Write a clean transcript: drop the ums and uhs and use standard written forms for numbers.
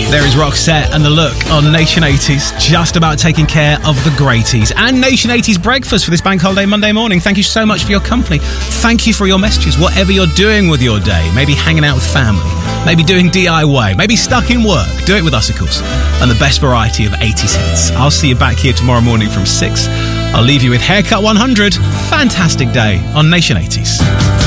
There is Roxette and The Look on Nation 80s, just about taking care of the greaties. And Nation 80s breakfast for this Bank Holiday Monday morning. Thank you so much for your company. Thank you for your messages, whatever you're doing with your day. Maybe hanging out with family, maybe doing DIY, maybe stuck in work. Do it with us, of course. And the best variety of 80s hits. I'll see you back here tomorrow morning from 6. I'll leave you with Haircut 100. Fantastic day on Nation 80s.